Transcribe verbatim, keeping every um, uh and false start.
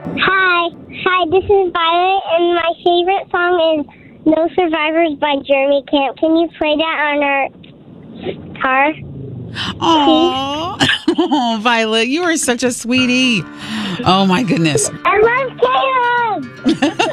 Hi. Hi, this is Violet, and my favorite song is No Survivors by Jeremy Camp. Can you play that on our car? Aww. Oh, Violet, you are such a sweetie. Oh, my goodness. I love Caleb!